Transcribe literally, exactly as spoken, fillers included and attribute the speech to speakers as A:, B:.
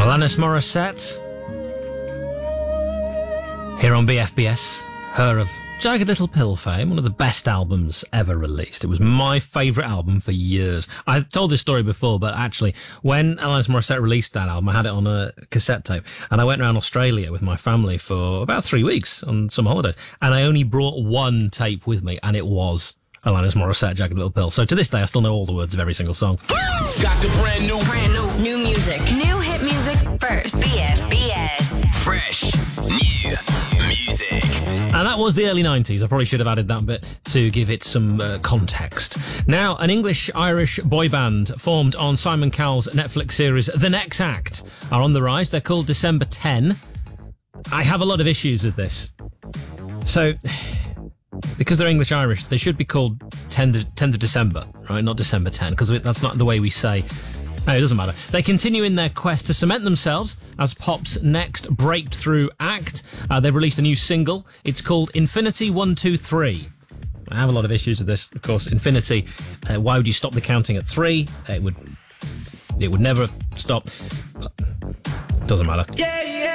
A: Alanis Morissette. Here on B F B S, her of Jagged Little Pill fame, one of the best albums ever released. It was my favourite album for years. I've told this story before, but actually, when Alanis Morissette released that album, I had it on a cassette tape, and I went around Australia with my family for about three weeks on some holidays, and I only brought one tape with me, and it was Alanis Morissette, Jagged Little Pill. So to this day, I still know all the words of every single song.
B: Got the brand new, brand new,
C: New music. New hit music first. B F B S.
B: fresh, new music.
A: And that was the early nineties. I probably should have added that bit to give it some uh, context. Now, an English-Irish boy band formed on Simon Cowell's Netflix series The Next Act are on the rise. They're called December ten. I have a lot of issues with this. So, because they're English-Irish, they should be called tenth of December, right? Not December tenth, because that's not the way we say. No, it doesn't matter. They continue in their quest to cement themselves as pop's next breakthrough act. Uh, they've released a new single. It's called Infinity one two three. I have a lot of issues with this. Of course, Infinity, uh, why would you stop the counting at three? It would, it would never stop. But it doesn't matter.
B: Yeah, yeah.